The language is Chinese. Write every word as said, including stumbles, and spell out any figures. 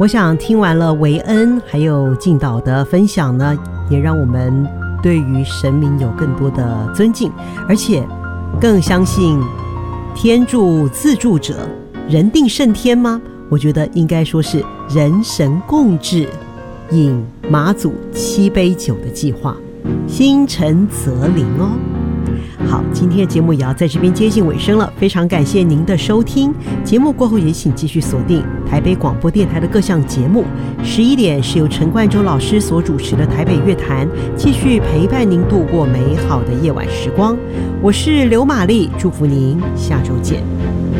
我想听完了维恩还有敬祷的分享呢，也让我们对于神明有更多的尊敬，而且更相信天助自助者，人定胜天吗？我觉得应该说是人神共治，饮马祖七杯酒的计划，心诚则灵哦。好，今天的节目也要在这边接近尾声了，非常感谢您的收听。节目过后也请继续锁定台北广播电台的各项节目。十一点是由陈冠洲老师所主持的台北乐坛，继续陪伴您度过美好的夜晚时光。我是刘玛丽，祝福您下周见。